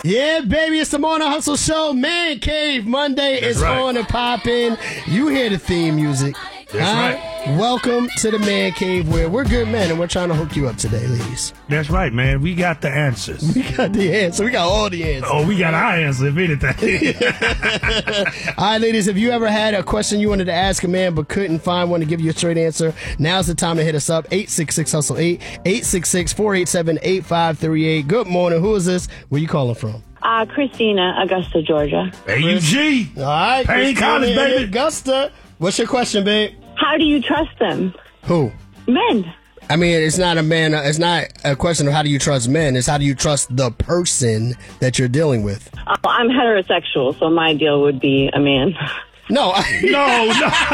Yeah, baby, it's the Morning Hustle Show. Man Cave Monday is on and popping. You hear the theme music. That's right. Welcome to the Man Cave, where we're good men and we're trying to hook you up today, ladies. That's right, man. We got the answers. We got the answer. We got all the answers. Oh, we got our answer, if anything. All right, ladies, if you ever had a question you wanted to ask a man but couldn't find one to give you a straight answer, now's the time to hit us up. 866-HUSTLE-8, 866-487-8538. Good morning. Who is this? Where you calling from? Christina, Augusta, Georgia. AUG. All right. Payne College, baby. Augusta. What's your question, babe? How do you trust them? Who? Men. I mean, it's not a man. It's not a question of how do you trust men. It's how do you trust the person that you're dealing with. I'm heterosexual, so my deal would be a man. No. No.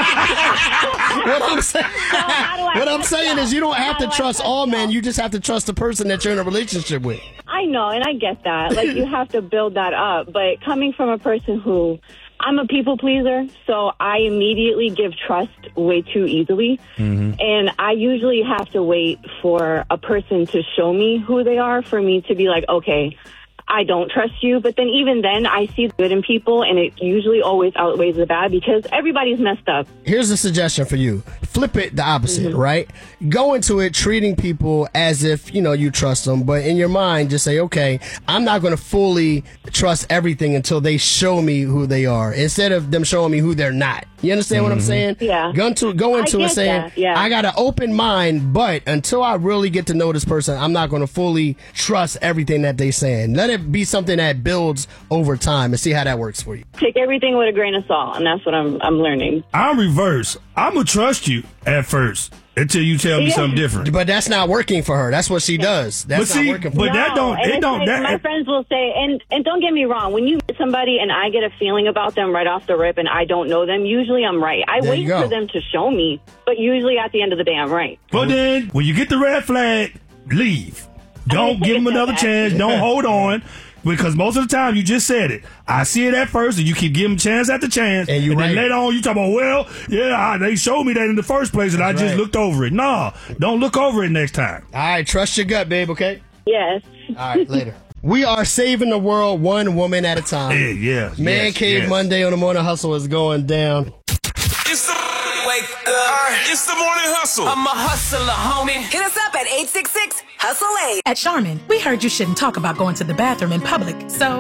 What I'm saying is you don't have to trust all men. You just have to trust the person that you're in a relationship with. I know, and I get that. Like, you have to build that up. But coming from a person who... I'm a people pleaser, so I immediately give trust way too easily. Mm-hmm. And I usually have to wait for a person to show me who they are for me to be like, okay, I don't trust you. But then even then, I see the good in people, and it usually always outweighs the bad because everybody's messed up. Here's a suggestion for you. Flip it the opposite, right? Go into it treating people as if, you trust them. But in your mind, just say, okay, I'm not going to fully trust everything until they show me who they are, instead of them showing me who they're not. You understand what I'm saying? Yeah. Go into it saying, I got an open mind, but until I really get to know this person, I'm not going to fully trust everything that they're saying. Let it be something that builds over time and see how that works for you. Take everything with a grain of salt, and that's what I'm learning. I'm reverse. I'm going to trust you at first until you tell me something different. But that's not working for her. That's what she does. That's not working for her. My friends will say, and don't get me wrong, when you meet somebody and I get a feeling about them right off the rip and I don't know them, usually I'm right. I wait for them to show me, but usually at the end of the day, I'm right. But then, when you get the red flag, leave. Don't give them another chance. Don't hold on. Because most of the time, you just said it. I see it at first, and you keep giving chance after chance. And then later on, you talk about, they showed me that in the first place, and I just looked over it. No, don't look over it next time. All right, trust your gut, babe, okay? Yes. All right, later. We are saving the world one woman at a time. Man Cave Monday on the Morning Hustle is going down. It's the It's the Morning Hustle. I'm a hustler, homie. Hit us up at 866-HUSTLE-8. At Charmin, we heard you shouldn't talk about going to the bathroom in public, so